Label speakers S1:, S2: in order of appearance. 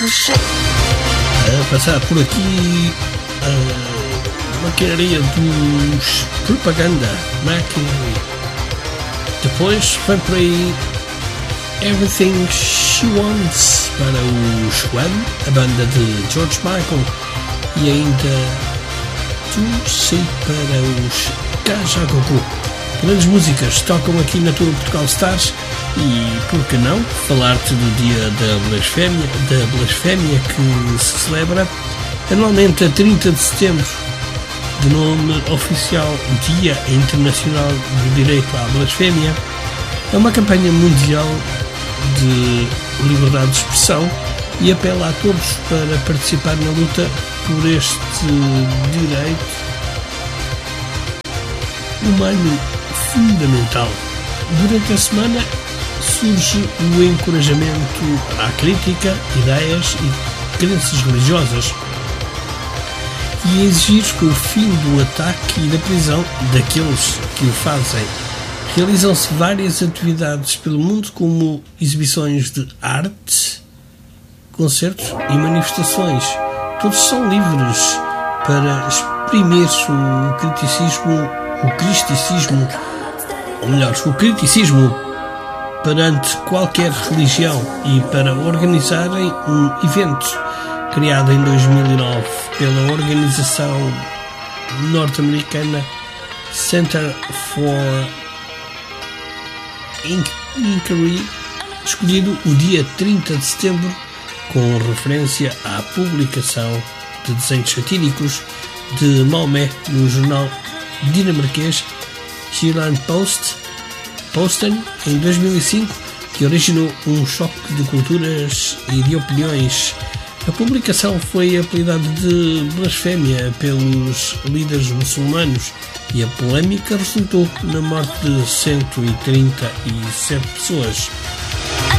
S1: A passar por aqui a maquinaria dos Propaganda Machinery. Depois vem por aí Everything She Wants para os Wham, a banda de George Michael, e ainda To See para os Kajagoku. Grandes músicas tocam aqui na tua Portugal Stars. E por que não falar-te do dia da blasfémia que se celebra anualmente a 30 de setembro, de nome oficial Dia Internacional do Direito à Blasfémia. É uma campanha mundial de liberdade de expressão e apela a todos para participar na luta por este direito humano fundamental. Durante a semana surge o encorajamento à crítica, ideias e crenças religiosas e a exigir que o fim do ataque e da prisão daqueles que o fazem. Realizam-se várias atividades pelo mundo, como exibições de arte, concertos e manifestações. Todos são livres para exprimir o criticismo perante qualquer religião e para organizarem um evento criado em 2009 pela organização norte-americana Center for Inquiry, escolhido o dia 30 de setembro com referência à publicação de desenhos satíricos de Maomé no jornal dinamarquês Jyllands-Posten em 2005, que originou um choque de culturas e de opiniões. A publicação foi apelidada de blasfémia pelos líderes muçulmanos e a polémica resultou na morte de 137 pessoas.